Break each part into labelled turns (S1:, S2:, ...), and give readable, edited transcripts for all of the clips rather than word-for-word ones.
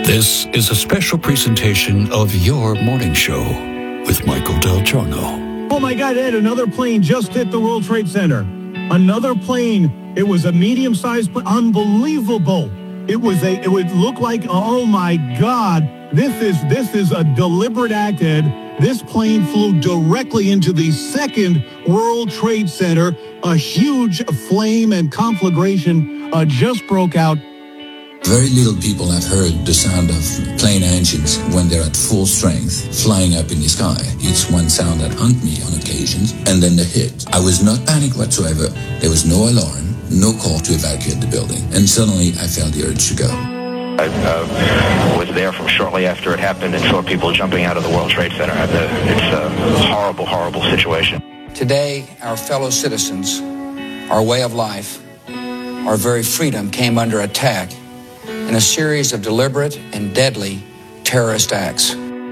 S1: This is a special presentation of Your Morning Show with Michael Del Giorno.
S2: Oh my God, Ed, another plane just hit the World Trade Center. Another plane. It was a medium-sized plane. Unbelievable. It would look like, oh my God, this is a deliberate act, Ed. This plane flew directly into the second World Trade Center. A huge flame and conflagration just broke out.
S3: Very little people have heard the sound of plane engines when they're at full strength, flying up in the sky. It's one sound that haunts me on occasions, and then the hit. I was not panicked whatsoever. There was no alarm, no call to evacuate the building, and suddenly I felt the urge to go.
S4: I was there from shortly after it happened and saw people jumping out of the World Trade Center. It's a horrible, horrible situation.
S5: Today, our fellow citizens, our way of life, our very freedom came under attack in a series of deliberate and deadly terrorist acts.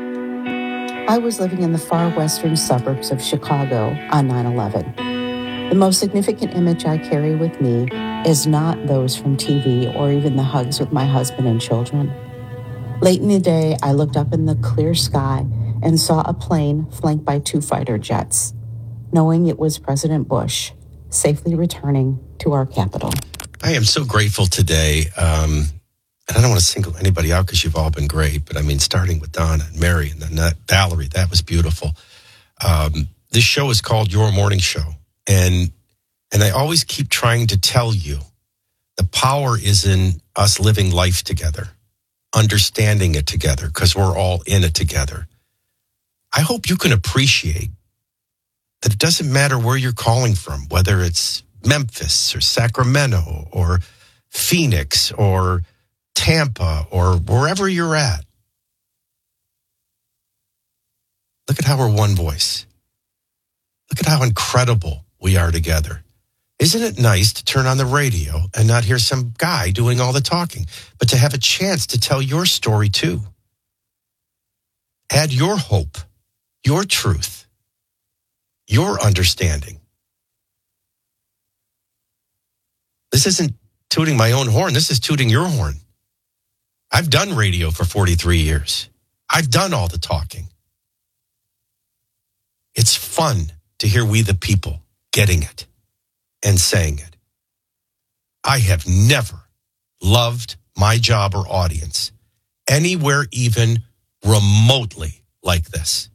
S6: I was living in the far western suburbs of Chicago on 9/11. The most significant image I carry with me is not those from TV or even the hugs with my husband and children. Late in the day, I looked up in the clear sky and saw a plane flanked by 2 fighter jets, knowing it was President Bush safely returning to our capital.
S7: I am so grateful today. And I don't want to single anybody out because you've all been great, but I mean, starting with Donna and Mary and then Valerie, that was beautiful. This show is called Your Morning Show. And I always keep trying to tell you the power is in us living life together, understanding it together, because we're all in it together. I hope you can appreciate that it doesn't matter where you're calling from, whether it's Memphis or Sacramento or Phoenix or Tampa or wherever you're at. Look at how we're one voice. Look at how incredible we are together. Isn't it nice to turn on the radio and not hear some guy doing all the talking, but to have a chance to tell your story too? Add your hope, your truth, your understanding. This isn't tooting my own horn. This is tooting your horn. I've done radio for 43 years. I've done all the talking. It's fun to hear we the people getting it and saying it. I have never loved my job or audience anywhere even remotely like this.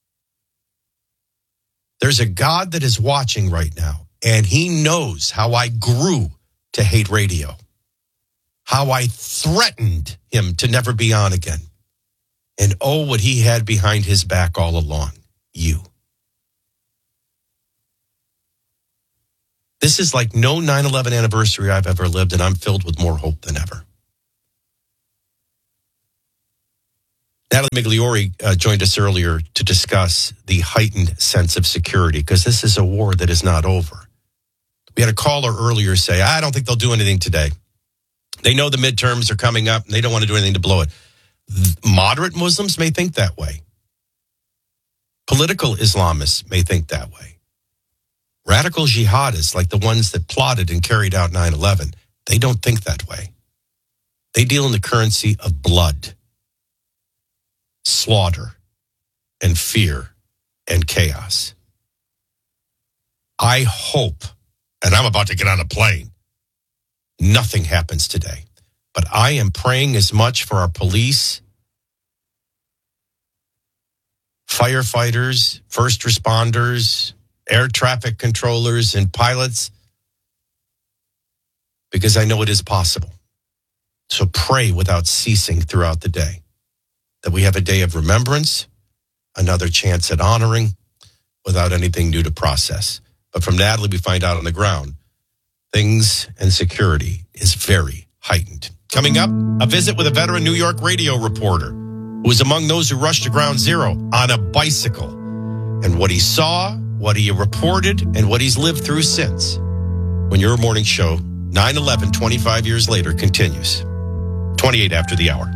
S7: There's a God that is watching right now, and he knows how I grew to hate radio, how I threatened him to never be on again. And oh, what he had behind his back all along, you. This is like no 9/11 anniversary I've ever lived, and I'm filled with more hope than ever. Natalie Migliori joined us earlier to discuss the heightened sense of security, because this is a war that is not over. We had a caller earlier say, I don't think they'll do anything today. They know the midterms are coming up, and they don't want to do anything to blow it. Moderate Muslims may think that way. Political Islamists may think that way. Radical jihadists, like the ones that plotted and carried out 9/11, they don't think that way. They deal in the currency of blood, slaughter, and fear, and chaos. I hope, and I'm about to get on a plane, nothing happens today. But I am praying as much for our police, firefighters, first responders, air traffic controllers, and pilots, because I know it is possible. So pray without ceasing throughout the day that we have a day of remembrance, another chance at honoring, without anything new to process. But from Natalie, we find out on the ground, things and security is very heightened. Coming up, a visit with a veteran New York radio reporter who was among those who rushed to Ground Zero on a bicycle, and what he saw, what he reported, and what he's lived through since. When Your Morning Show, 9/11, 25 years later, continues. 28 after the hour.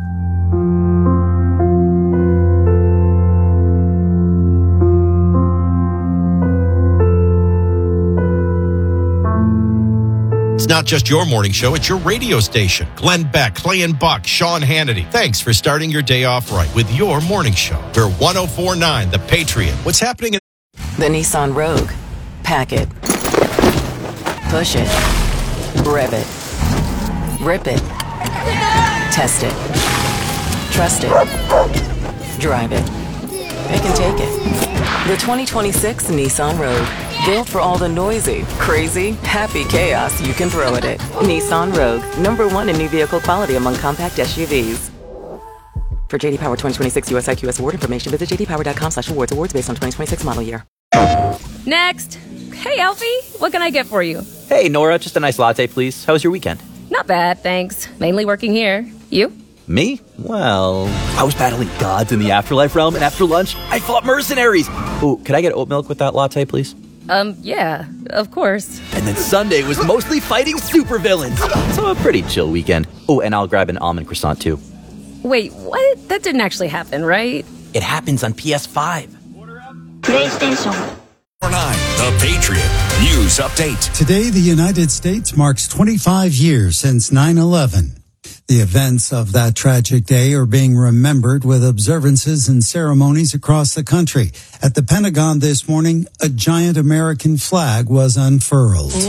S7: It's not just your morning show, it's your radio station. Glenn Beck, Clay and Buck, Sean Hannity. Thanks for starting your day off right with your morning show. We're 104.9 The Patriot. What's happening in
S8: the Nissan Rogue? Pack it. Push it. Rev it. Rip it. Test it. Trust it. Drive it. Pick and take it. The 2026 Nissan Rogue. Built for all the noisy, crazy, happy chaos you can throw at it. Nissan Rogue. #1 in new vehicle quality among compact SUVs. For JD Power 2026 US IQS award information, visit jdpower.com/awards. Awards based on 2026 model year.
S9: Next. Hey, Alfie. What can I get for you?
S10: Hey, Nora. Just a nice latte, please. How was your weekend?
S9: Not bad, thanks. Mainly working here. You?
S10: Me? Well, I was battling gods in the afterlife realm, and after lunch, I fought mercenaries. Ooh, could I get oat milk with that latte, please?
S9: Yeah, of course.
S10: And then Sunday was mostly fighting supervillains. So a pretty chill weekend. Oh, and I'll grab an almond croissant, too.
S9: Wait, what? That didn't actually happen, right?
S10: It happens on PS5.
S11: PlayStation.
S1: 9, The Patriot News Update.
S12: Today, the United States marks 25 years since 9/11. The events of that tragic day are being remembered with observances and ceremonies across the country. At the Pentagon this morning, a giant American flag was unfurled.